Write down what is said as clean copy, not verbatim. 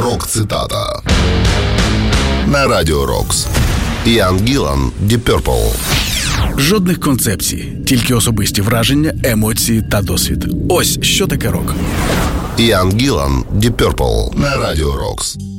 Рок-цитата на Радіо Рокс. Ян Гілан, Deep Purple. Жодних концепцій, тільки особисті враження, емоції та досвід. Ось що таке рок. Ян Гілан, Deep Purple на Радіо Рокс.